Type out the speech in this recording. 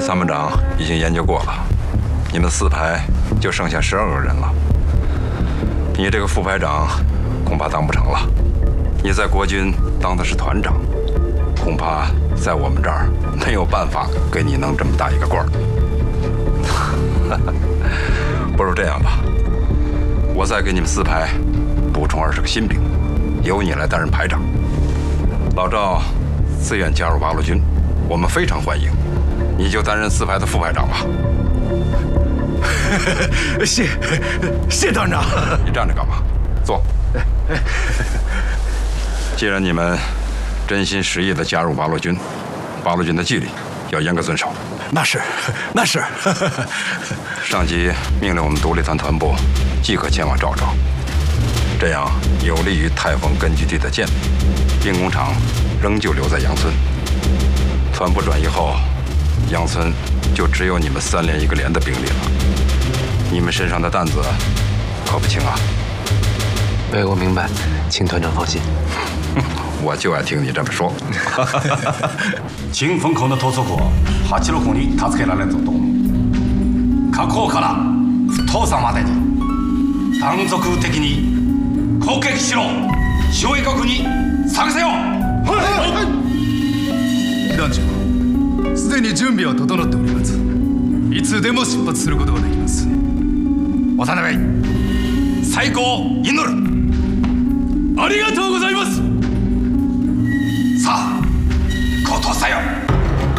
参谋长已经研究过了，你们4排就剩下12个人了。你这个副排长恐怕当不成了。你在国军当的是团长，恐怕在我们这儿没有办法给你弄这么大一个官儿。不如这样吧，我再给你们4排补充20个新兵，由你来担任排长。老赵自愿加入八路军，我们非常欢迎。你就担任4排的副排长吧。 谢团长。 你站着干嘛？坐。既然你们真心实意地加入八路军，八路军的纪律要严格遵守。 那是。 上级命令我们独立团团部即刻前往赵州，这样有利于泰丰根据地的建立。兵工厂仍旧留在杨村。团部转移后，杨村就只有你们3连1个连的兵力了。你们身上的担子可不轻啊。 我明白，请团长放心。 我就爱听你这么说。 新汾口の投測を86号に助けられたと思う。火口から太佐までに断続的に攻撃しろ。周囲国に探せよ。 団長、すでに準備は整っております。いつでも出発することができます。 渡辺、最高を祈る。 ありがとうございます。 さあ、行動さよ。